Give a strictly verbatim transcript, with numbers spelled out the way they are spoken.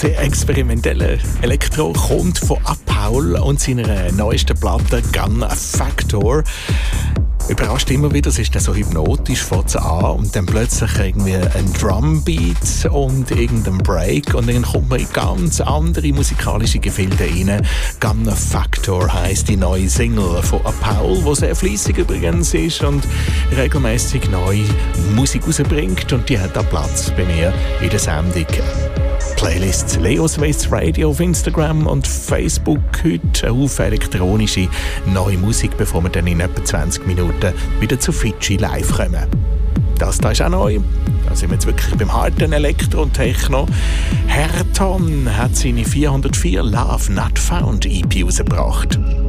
sehr experimenteller Elektro kommt von Paul und seiner neuesten Platte Gun Factor. Überrascht immer wieder, es ist dann so hypnotisch, fängt es an und dann plötzlich irgendwie ein Drumbeat und irgendein Break und dann kommt man in ganz andere musikalische Gefilde rein. Gun Factor heisst die neue Single von Paul, die sehr fleissig übrigens ist und regelmäßig neue Musik rausbringt und die hat auch Platz bei mir in der Sendung. Playlist Leo Swiss Radio auf Instagram und Facebook. Heute auf elektronische neue Musik, bevor wir dann in etwa zwanzig Minuten wieder zu Fidschi live kommen. Das da ist auch neu. Da sind wir jetzt wirklich beim harten Elektro und Techno. Herton hat seine vierhundertvier Love Not Found E P rausgebracht.